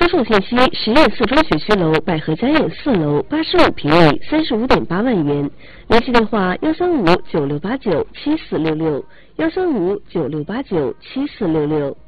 出售信息：实验四中学区楼百合家苑4楼85平米，35.8万元。联系电话：13596897466，13596897466。